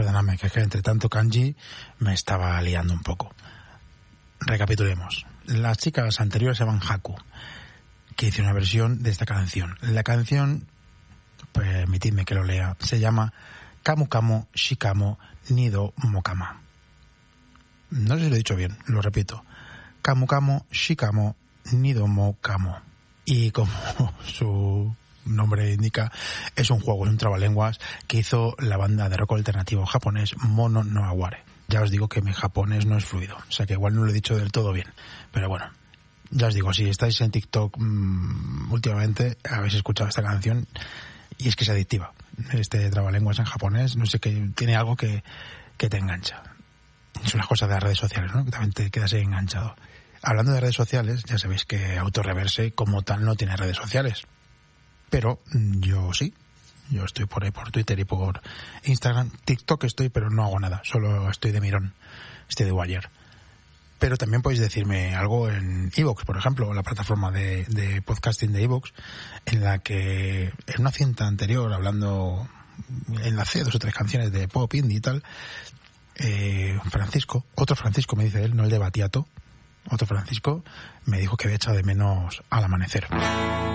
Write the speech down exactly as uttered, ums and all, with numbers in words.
Perdóname, que es que entre tanto kanji me estaba liando un poco. Recapitulemos. Las chicas anteriores se llaman Haku, que hice una versión de esta canción. La canción, permitidme que lo lea, se llama Kamu Kamu Shikamo Nido Mokama. No sé si lo he dicho bien, lo repito. Kamu Kamu Shikamo Nido Mokamo. Y como su nombre indica, es un juego, es un trabalenguas que hizo la banda de rock alternativo japonés Mono no Aware. Ya os digo que mi japonés no es fluido, o sea que igual no lo he dicho del todo bien, pero bueno, ya os digo, si estáis en TikTok mmm, últimamente habéis escuchado esta canción y es que es adictiva. Este trabalenguas en japonés, no sé, que tiene algo que, que te engancha. Son las cosas de las redes sociales, ¿no? Que también te quedas ahí enganchado. Hablando de redes sociales, ya sabéis que Autorreverse como tal no tiene redes sociales, pero yo sí. Yo estoy por ahí, por Twitter y por Instagram. TikTok estoy, pero no hago nada. Solo estoy de mirón. Estoy de wire. Pero también podéis decirme algo en iVoox, por ejemplo, la plataforma de, de podcasting de iVoox, en la que en una cinta anterior, hablando, enlacé dos o tres canciones de pop, indie y tal, eh, Francisco, otro Francisco me dice él, no el de Batiato, otro Francisco, me dijo que había echado de menos Al Amanecer.